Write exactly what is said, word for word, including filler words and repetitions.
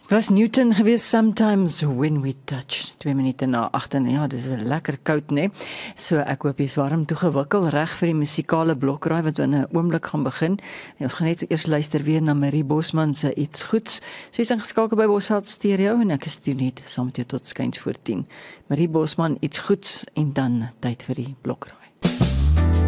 Was Newton gewees, sometimes when we touch, twee minute na agt en ja, dit is lekker koud, né? So ek hoop jy's warm toegewikkel, reg vir die musikale blokraai wat in 'n oomblik gaan begin. En ons gaan net eers luister weer na Marie Bosman se Iets Goeds. So jy's ingeskakel by Bosveld Stereo en ek is toe net saam met jou tot skuins voor tien. Marie Bosman, Iets Goeds en dan tyd vir die blokraai.